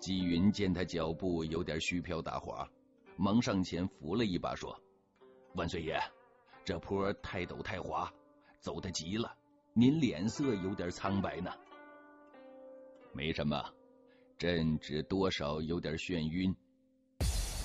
纪云见他脚步有点虚飘打滑，忙上前扶了一把说：万岁爷，这坡太陡太滑，走得急了，您脸色有点苍白呢。没什么，朕只多少有点眩晕，